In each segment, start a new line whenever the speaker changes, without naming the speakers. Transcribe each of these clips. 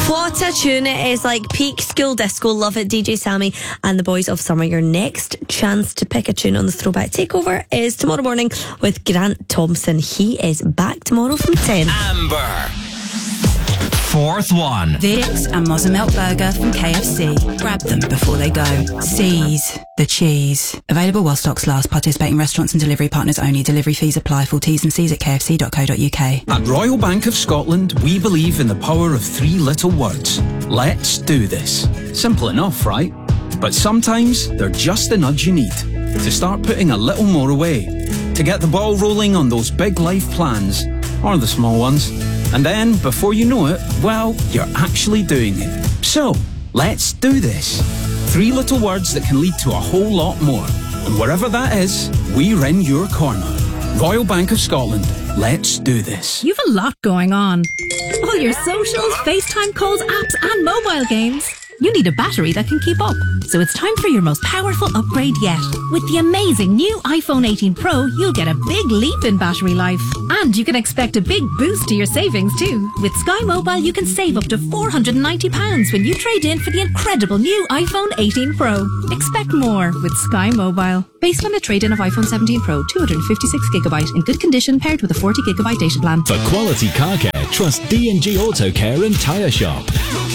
What a tune. It is like peak school disco. Love it. DJ Sammy and the Boys of Summer. Your next chance to pick a tune on the Throwback Takeover is tomorrow morning with Grant Thompson. He is back tomorrow from 10.
Amber. Fourth one.
Vicks and Mozamelt Burger from KFC. Grab them before they go. Seize the cheese. Available while stocks last. Participating restaurants and delivery partners only. Delivery fees apply. Full T's and C's at kfc.co.uk.
At Royal Bank of Scotland, we believe in the power of three little words. Let's do this. Simple enough, right? But sometimes they're just the nudge you need to start putting a little more away, to get the ball rolling on those big life plans, or the small ones. And then, before you know it, well, you're actually doing it. So, let's do this. Three little words that can lead to a whole lot more. And wherever that is, we're in your corner. Royal Bank of Scotland. Let's do this.
You've a lot going on. All your socials, FaceTime calls, apps and mobile games. You need a battery that can keep up. So it's time for your most powerful upgrade yet. With the amazing new iPhone 18 Pro, you'll get a big leap in battery life. And you can expect a big boost to your savings too. With Sky Mobile, you can save up to £490 when you trade in for the incredible new iPhone 18 Pro. Expect more with Sky Mobile. Based on a trade-in of iPhone 17 Pro, 256GB in good condition paired with a 40GB data plan.
For quality car care, trust D&G Auto Care and Tyre Shop.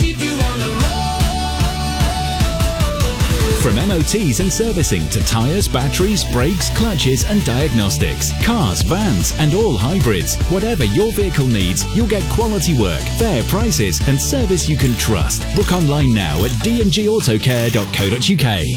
From MOTs and servicing to tyres, batteries, brakes, clutches and diagnostics. Cars, vans and all hybrids. Whatever your vehicle needs, you'll get quality work, fair prices and service you can trust. Book online now at dngautocare.co.uk.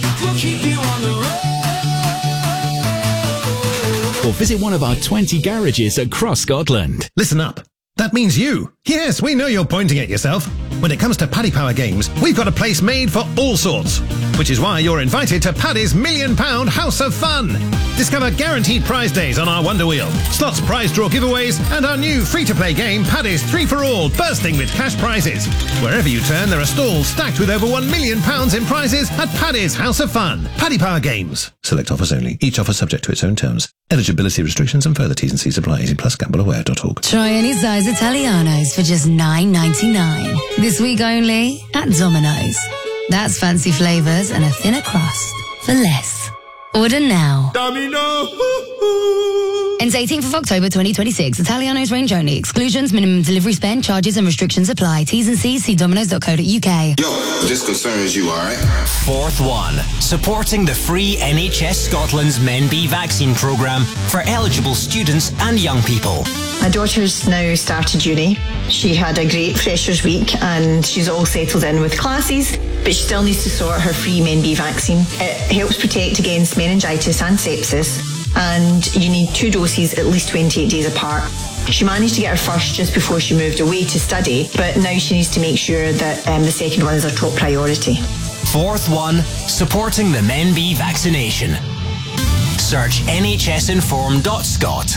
Or visit one of our 20 garages across Scotland.
Listen up. That means you. Yes, we know you're pointing at yourself. When it comes to Paddy Power Games, we've got a place made for all sorts. Which is why you're invited to Paddy's £1 Million House of Fun. Discover guaranteed prize days on our Wonder Wheel, slots prize draw giveaways, and our new free-to-play game, Paddy's 3-for-All, bursting with cash prizes. Wherever you turn, there are stalls stacked with over £1 million in prizes at Paddy's House of Fun. Paddy Power Games. Select offers only. Each offer subject to its own terms. Eligibility restrictions and further T's and C's apply. 18+ gambleaware.org.
Try any size Italianos for just $9.99. This week only at Domino's. That's fancy flavours and a thinner crust for less. Order now.
Domino!
Ends 18th of October 2026. Italianos range only. Exclusions, minimum delivery spend, charges and restrictions apply. T's and C's, see dominoes.co.uk.
Yo, this concerns you, alright?
Fourth one. Supporting the free NHS Scotland's Men B vaccine programme for eligible students and young people.
My daughter's now started uni. She had a great Freshers' Week and she's all settled in with classes, but she still needs to sort her free Men B vaccine. It helps protect against meningitis and sepsis, and you need 2 doses at least 28 days apart. She managed to get her first just before she moved away to study, but now she needs to make sure that the second one is a top priority.
Fourth one. Supporting the Men B vaccination. Search nhsinform.scot.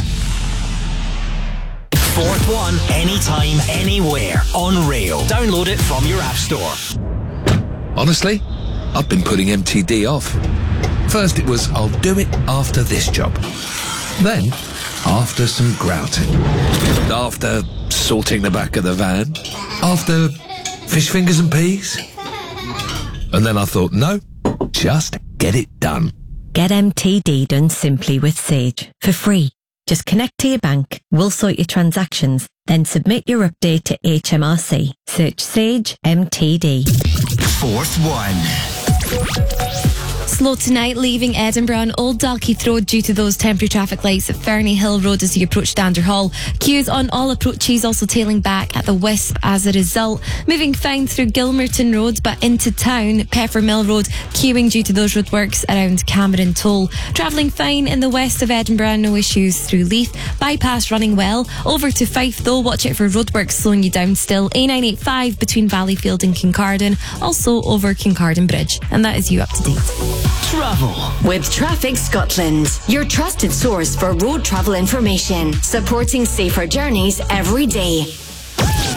Fourth one. Anytime, anywhere. On Rail. Download it from your app store.
Honestly, I've been putting MTD off. First it was, I'll do it after this job. Then, after some grouting. After sorting the back of the van. After fish fingers and peas. And then I thought, no, just get it done.
Get MTD done simply with Sage. For free. Just connect to your bank, we'll sort your transactions, then submit your update to HMRC. Search Sage MTD.
Fourth one.
Slow tonight, leaving Edinburgh on Old Dalkeith Road due to those temporary traffic lights at Fernie Hill Road as you approach Dander Hall. Queues on all approaches, also tailing back at the Wisp as a result. Moving fine through Gilmerton Road, but into town, Peppermill Road, queuing due to those roadworks around Cameron Toll. Travelling fine in the west of Edinburgh, no issues through Leith. Bypass running well. Over to Fife though, watch out for roadworks slowing you down still. A985 between Valleyfield and Kincardine, also over Kincardine Bridge. And that is you up to date.
Travel with Traffic Scotland, your trusted source for road travel information, supporting safer journeys every day.